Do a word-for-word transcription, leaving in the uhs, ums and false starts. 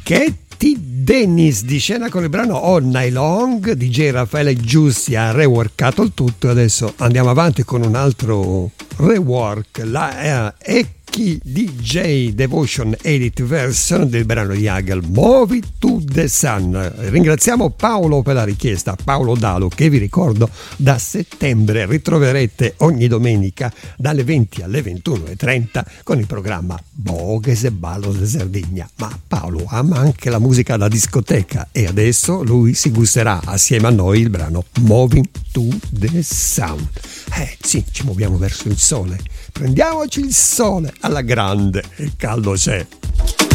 Katie Dennis di scena con il brano All Night Long. D J Raffaele Giussi ha reworkato il tutto e adesso andiamo avanti con un altro rework, la è D J Devotion Edit version del brano di Hagel, Move It to the Sun. Ringraziamo Paolo per la richiesta, Paolo Dalo, che vi ricordo da settembre ritroverete ogni domenica dalle venti alle ventuno e trenta con il programma Bogues e Ballo de Sardegna. Ma Paolo ama anche la musica da discoteca e adesso lui si gusterà assieme a noi il brano Moving to the Sun. Eh sì, ci muoviamo verso il sole, prendiamoci il sole alla grande, il caldo c'è.